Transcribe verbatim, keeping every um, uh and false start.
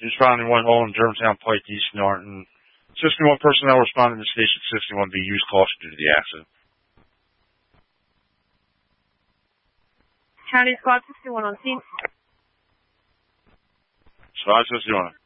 Responding one hole in Germantown Pike, East Norton. sixty-one personnel responding to Station sixty-one B. Use caution due to the accident. County Squad sixty-one on scene. Squad sixty-one.